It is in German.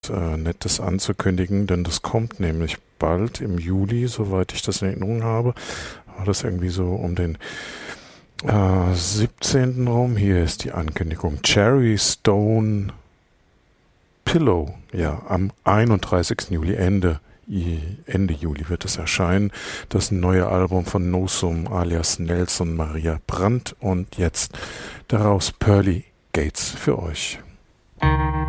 Nettes anzukündigen, denn das kommt nämlich bald im Juli, soweit ich das in Erinnerung habe. War das irgendwie so um den 17. rum? Hier ist die Ankündigung. Cherry Stone Pillow. Ja, am 31. Juli, Ende Juli wird es erscheinen. Das neue Album von Nosum alias Nelson Maria Brandt und jetzt daraus Pearly Gates für euch.